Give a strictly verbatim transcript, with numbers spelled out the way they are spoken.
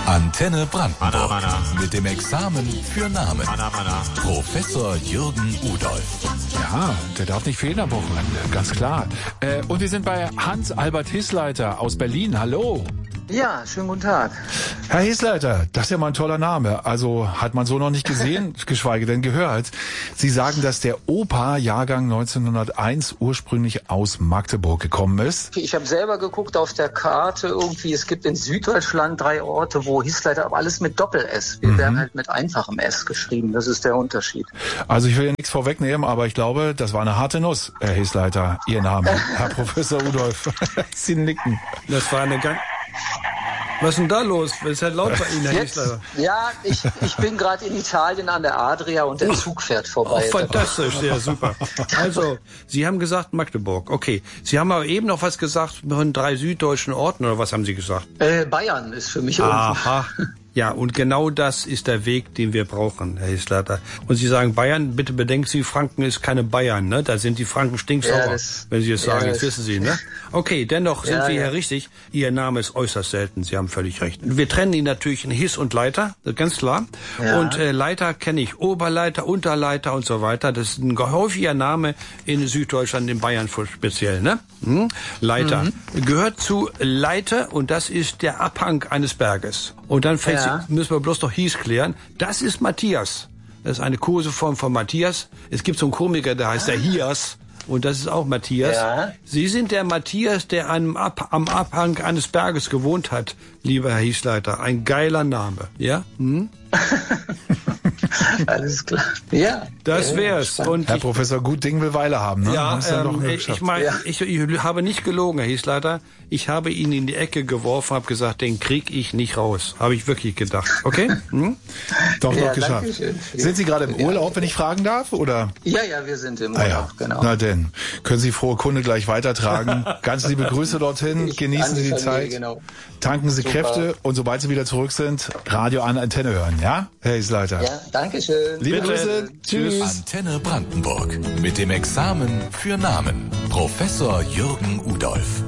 Antenne Brandenburg. Mana, mana. Mit dem Examen für Namen. Mana, mana. Professor Jürgen Udolf. Ja, der darf nicht fehlen am Wochenende, ganz klar. Äh, und wir sind bei Hans-Albert Hissleiter aus Berlin. Hallo. Ja, schönen guten Tag. Herr Hissleiter, das ist ja mal ein toller Name. Also hat man so noch nicht gesehen, geschweige denn gehört. Sie sagen, dass der Opa Jahrgang neunzehnhunderteins ursprünglich aus Magdeburg gekommen ist. Ich habe selber geguckt auf der Karte irgendwie, es gibt in Süddeutschland drei Orte, wo Hissleiter, aber alles mit Doppel-S. Wir mhm. werden halt mit einfachem S geschrieben, das ist der Unterschied. Also ich will ja nichts vorwegnehmen, aber ich glaube, das war eine harte Nuss, Herr Hissleiter, Ihr Name, Herr Professor Udolf. Sie nicken. Das war eine ganz... Was ist denn da los? Es ist halt laut bei Ihnen, Herr Hissleiter. Ja, ich, ich bin gerade in Italien an der Adria und der Zug fährt vorbei. Oh, fantastisch, ja, super. Also, Sie haben gesagt Magdeburg, okay. Sie haben aber eben noch was gesagt von drei süddeutschen Orten, oder was haben Sie gesagt? Äh, Bayern ist für mich Aha. Ja, und genau das ist der Weg, den wir brauchen, Herr Hissleiter. Und Sie sagen Bayern, bitte bedenken Sie, Franken ist keine Bayern, ne? Da sind die Franken stinksauer, ja, das, wenn Sie es sagen, ja, das wissen Sie, ne? Okay, dennoch sind ja, wir ja. hier richtig. Ihr Name ist äußerst selten, Sie haben völlig recht. Wir trennen ihn natürlich in Hiss und Leiter, ganz klar. Ja. Und äh, Leiter kenne ich, Oberleiter, Unterleiter und so weiter. Das ist ein häufiger Name in Süddeutschland, in Bayern speziell, ne? Hm? Leiter. Mhm. Gehört zu Leiter und das ist der Abhang eines Berges. Und dann fällt ja. sie, müssen wir bloß noch Hies klären. Das ist Matthias. Das ist eine Koseform von Matthias. Es gibt so einen Komiker, der heißt der Hias. Und das ist auch Matthias. Ja. Sie sind der Matthias, der am, Ab am Abhang eines Berges gewohnt hat, lieber Herr Hissleiter. Ein geiler Name. Ja? Hm? Alles klar. Ja. Das wär's. Und Herr ich, Professor, gut Ding will Weile haben, ne? Ja, ähm, ich, ich meine, ja. ich, ich habe nicht gelogen, Herr Hissleiter. Ich habe ihn in die Ecke geworfen, habe gesagt, den krieg ich nicht raus. Habe ich wirklich gedacht. Okay? Hm? Doch, ja, doch geschafft. Sind Sie gerade im Urlaub, wenn ich fragen darf, oder? Ja, ja, wir sind im Urlaub, ah, ja. genau. Na denn, können Sie frohe Kunde gleich weitertragen. Ganz liebe Grüße dorthin, ich genießen Sie die Familie, Zeit, genau. Tanken Sie Super. Kräfte und sobald Sie wieder zurück sind, Radio an Antenne hören, ja, Herr Hissleiter? Ja, danke schön. Liebe Bitte. Grüße. Tschüss. Antenne Brandenburg. Mit dem Examen für Namen. Professor Jürgen Udolf.